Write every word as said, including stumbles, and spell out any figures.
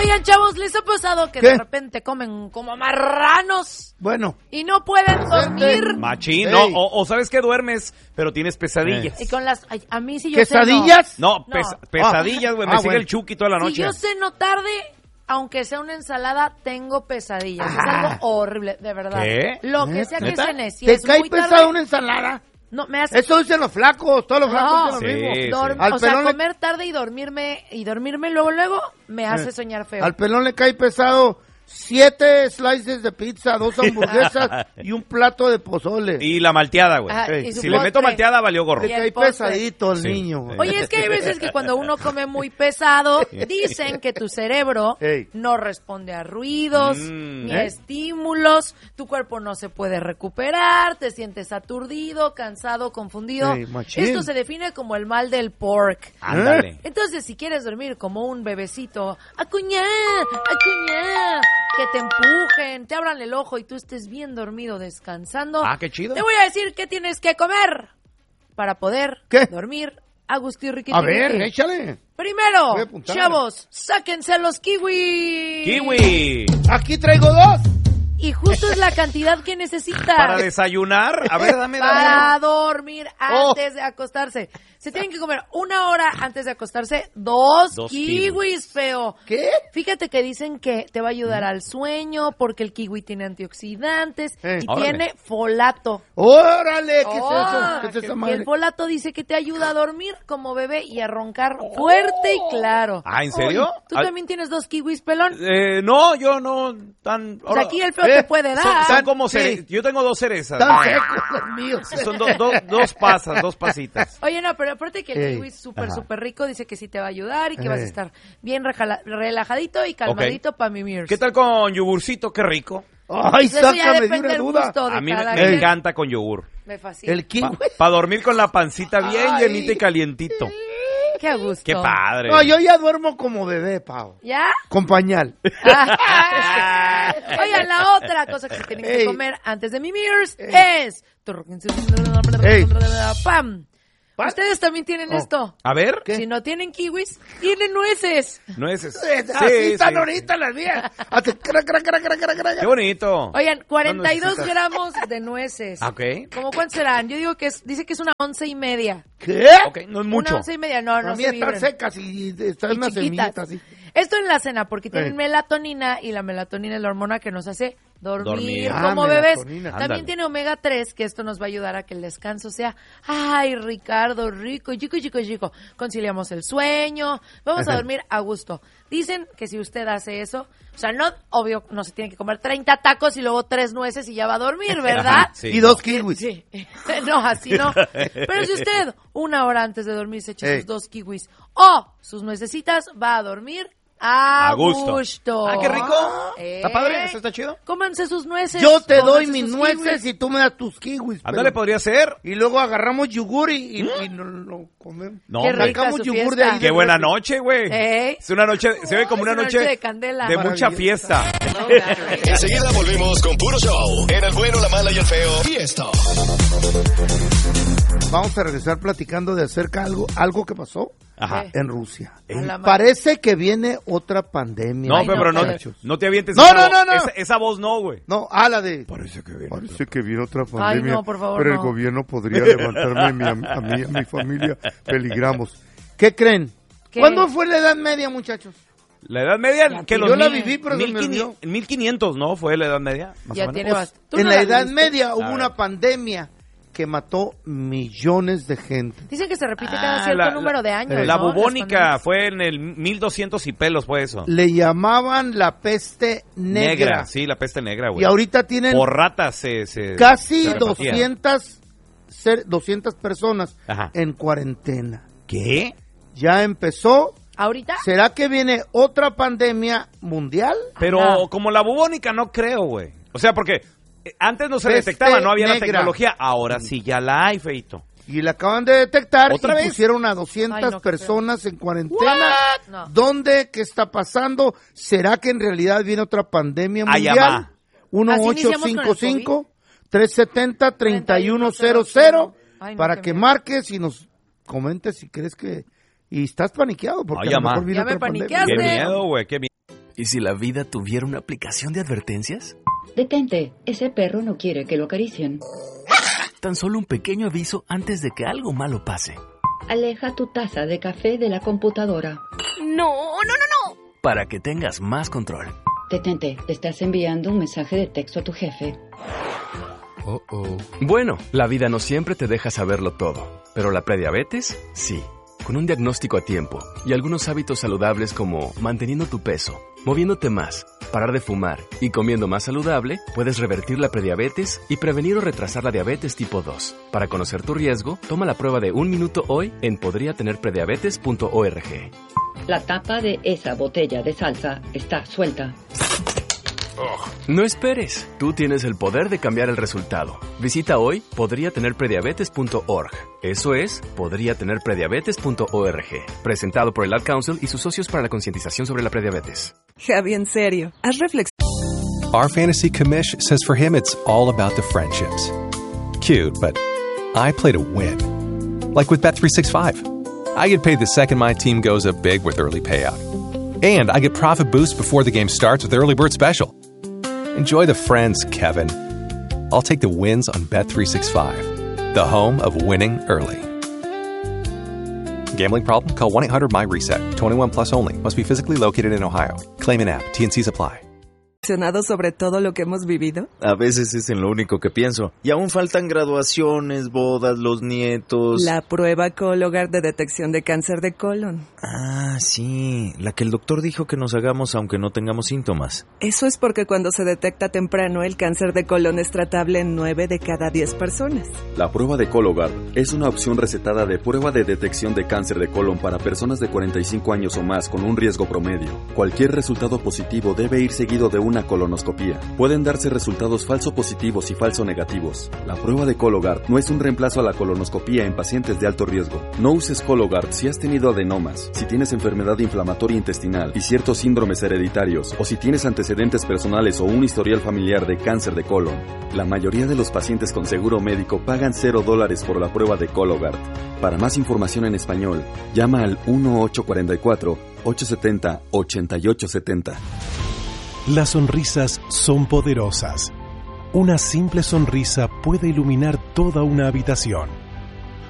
Oigan, chavos, ¿les ha pasado que ¿Qué? de repente comen como marranos Bueno. y no pueden dormir? Machín, Ey. no, o, o sabes que duermes, pero tienes pesadillas. Y con las... ay, a mí sí yo ¿Quesadillas? sé no. No, pes- pesadillas, güey, Ah, me sigue bueno. el Chucky toda la Si noche. yo ceno tarde, aunque sea una ensalada, tengo pesadillas. Es algo horrible, de verdad. ¿Qué? Lo que sea que ¿Neta? cene, si ¿Te es cae muy pesado tarde, una ensalada? no, me hace... Eso dicen los flacos, todos los flacos No. dicen lo Sí, mismo. sí. Dorm- Al o sea, pelón le- comer tarde y dormirme y dormirme luego luego me hace Eh, soñar feo. Al pelón le cae pesado siete slices de pizza, dos hamburguesas y un plato de pozole. Y la malteada, güey. Ajá, y su Si le meto postre. malteada, valió gorro. Le Y el cae postre. pesadito al Sí. niño. güey. Oye, es que hay veces que cuando uno come muy pesado, dicen que tu cerebro Ey. no responde a ruidos, Mm. ni ¿Eh? a estímulos, tu cuerpo no se puede recuperar, te sientes aturdido, cansado, confundido. Ey, machín. Esto se define como el mal del pork. Ándale. Entonces, si quieres dormir como un bebecito, acuñá, acuñá, que te empujen, te abran el ojo y tú estés bien dormido, descansando. Ah, qué chido. Te voy a decir qué tienes que comer para poder ¿Qué? dormir a gusto y riquito. A ver, échale. Primero, Voy a apuntar. chavos, sáquense los kiwis. Kiwi. Aquí traigo dos. Y justo es la cantidad que necesitas. Para desayunar. A ver, dame, dame. Para dormir Oh. antes de acostarse. Se tienen que comer una hora antes de acostarse dos, Dos kiwis, kiwis. feo. ¿Qué? Fíjate que dicen que te va a ayudar al sueño porque el kiwi tiene antioxidantes Eh. y Órale. tiene folato. Órale, ¿qué Oh, es eso? ¿Qué es que- esa que madre? el folato dice que te ayuda a dormir como bebé y a roncar fuerte y claro. Ah, ¿en serio? ¿Tú Al- también tienes dos kiwis, pelón? Eh, no, yo no tan... O sea, aquí el feo eh, te puede dar. Son, son como Sí. cere- Yo tengo dos cerezas. Tan Ah, secos los míos. Son do- do- dos pasas, dos pasitas. Oye, no, pero aparte que el Ey, kiwi es súper, ajá. súper rico, dice que sí te va a ayudar y que vas a Eh. estar bien rejala- relajadito y calmadito para mimir. ¿Qué tal con yogurcito? Qué rico. Ay, Eso ya sácame de depende una del duda. gusto de A mí me, cada me quien. encanta con yogur. Me fascina. El kiwi. Para dormir con la pancita bien Ay. llenita y calientito. Qué a gusto. Qué padre. No, yo ya duermo como bebé, Pau. ¿Ya? Con pañal. Ah, Oigan, la otra cosa que se tienen que Ey. comer antes de mimirs Ey. es... Ey. ¡Pam! ¿What? Ustedes también tienen Oh. esto. A ver. ¿Qué? Si no tienen kiwis, tienen nueces. Nueces. Así están ahorita las mías. Hace cra, cra, cra, cra, cra, cra. Qué bonito. Oigan, cuarenta y dos necesitas. gramos de nueces. Ok. ¿Cómo cuántos serán? Yo digo que es, dice que es una once y media. ¿Qué? Ok, no es Una mucho. once y media, no, no Las se mías están vibren. secas y están Y unas chiquitas. semillitas así. Esto en la cena, porque tienen Ey. melatonina y la melatonina es la hormona que nos hace dormir, Dormir. como Ah, bebés. melatonina. También Ándale. tiene omega tres, que esto nos va a ayudar a que el descanso sea, ay, Ricardo, rico, chico, chico, chico. Conciliamos el sueño, vamos a dormir a gusto. Dicen que si usted hace eso, o sea, no, obvio, no se tiene que comer treinta tacos y luego tres nueces y ya va a dormir, ¿verdad? Ajá, sí. Y dos kiwis. Sí. No, así no. Pero si usted una hora antes de dormir se echa Ey. sus dos kiwis o sus nuecesitas, va a dormir a, A gusto. gusto. Ah, qué rico. Eh. ¿Está padre? ¿Eso está chido? Cómanse sus nueces. Yo te cómanse doy mis sus nueces kiwis. y tú me das tus kiwis. Ándale, pero- podría ser. Y luego agarramos yogur y, y, y no lo comemos. No, Qué hombre. rica Sacamos su yogur de fiesta. ahí. Qué buena noche, güey. Ey. Es una noche, se ve como Es una una noche noche de candela. de mucha Maravillosa. fiesta. Enseguida volvemos con puro show. En el bueno, la mala y el feo. Y esto. Vamos a regresar platicando de acerca algo, algo que pasó Ajá. ¿Qué? en Rusia. A la madre. Parece que viene otra pandemia. No, Ay, pero, no, pero no, muchachos. no te avientes. No, esa no, voz. no, no. Esa, esa voz no, güey. No, a la de... Parece que viene. Parece que viene otra pandemia, no, por favor, pero no. el gobierno podría levantarme a mí, a mí y a mi familia. Peligramos. ¿Qué creen? ¿Qué? ¿Cuándo fue la Edad Media, muchachos? La Edad Media, Ya que tiene- los Yo la mil- viví, pero se me mil quinientos, olvidó. mil quinientos, ¿no? Fue la Edad Media. Más Ya o menos. tiene Pues, bastante. ¿Tú en no la la Edad viviste? Media hubo A una ver. pandemia que mató millones de gente. Dicen que se repite cada Ah, cierto la- número de años. La ¿no? Las bubónica pandemias. fue en el mil doscientos y pelos, fue eso. Le llamaban la peste negra. Sí, la peste negra, güey. Y ahorita tienen Por ratas se... se casi se repartía. doscientas, ser- doscientas personas Ajá. en cuarentena. ¿Qué? Ya empezó. ¿Ahorita? ¿Será que viene otra pandemia mundial? Pero Ajá. como la bubónica no creo, güey. O sea, porque eh, antes no se Peste detectaba, no había la negra. tecnología. Ahora sí ya la hay, feito. Y la acaban de detectar ¿Otra y vez? pusieron a doscientas Ay, no, qué personas en cuarentena. What? No. ¿Dónde? ¿Qué está pasando? ¿Será que en realidad viene otra pandemia A mundial? llamar. uno Así ocho iniciamos con cinco el cinco, tres siete cero, tres uno cero cero Ay, no, para qué que miedo. marques y nos comentes si crees que... Y estás paniqueado porque Ay, a lo mejor llama. viene Ya me otra pandemia. paniqueaste. Qué miedo, güey, qué miedo. ¿Y si la vida tuviera una aplicación de advertencias? Detente, ese perro no quiere que lo acaricien. Tan solo un pequeño aviso antes de que algo malo pase. Aleja tu taza de café de la computadora. No, no, no, no. Para que tengas más control. Detente, estás enviando un mensaje de texto a tu jefe. Oh, oh. Bueno, la vida no siempre te deja saberlo todo, pero la prediabetes, sí. Con un diagnóstico a tiempo y algunos hábitos saludables como manteniendo tu peso, moviéndote más, parar de fumar y comiendo más saludable, puedes revertir la prediabetes y prevenir o retrasar la diabetes tipo dos. Para conocer tu riesgo, toma la prueba de un minuto hoy en podría tener prediabetes punto org. La tapa de esa botella de salsa está suelta. No esperes, tú tienes el poder de cambiar el resultado. Visita hoy podría tener prediabetes punto org. Eso es, podría tener prediabetes punto org. Presentado por el Ad Council y sus socios para la concientización sobre la prediabetes. Javi, en serio, haz reflexión. Our fantasy commish says for him it's all about the friendships. Cute, but I play to win. Like with Bet three sixty-five. I get paid the second my team goes up big with early payout. And I get profit boost before the game starts with Early Bird Special. Enjoy the friends, Kevin. I'll take the wins on Bet three sixty-five, the home of winning early. Gambling problem? Call one eight hundred M Y reset. twenty-one plus only. Must be physically located in Ohio. Claim in app. T N Cs apply. ¿Sobre todo lo que hemos vivido? A veces es en lo único que pienso. Y aún faltan graduaciones, bodas, los nietos. La prueba Cologuard de detección de cáncer de colon. Ah, sí. La que el doctor dijo que nos hagamos aunque no tengamos síntomas. Eso es porque cuando se detecta temprano, el cáncer de colon es tratable en nueve de cada diez personas. La prueba de Cologuard es una opción recetada de prueba de detección de cáncer de colon para personas de cuarenta y cinco años o más con un riesgo promedio. Cualquier resultado positivo debe ir seguido de una colonoscopía. Pueden darse resultados falso positivos y falso negativos. La prueba de Cologuard no es un reemplazo a la colonoscopía en pacientes de alto riesgo. No uses Cologuard si has tenido adenomas, si tienes enfermedad inflamatoria intestinal y ciertos síndromes hereditarios, o si tienes antecedentes personales o un historial familiar de cáncer de colon. La mayoría de los pacientes con seguro médico pagan cero dólares por la prueba de Cologuard. Para más información en español, llama al uno ocho cuatro cuatro, ocho siete cero, ocho ocho siete cero. Las sonrisas son poderosas. Una simple sonrisa puede iluminar toda una habitación.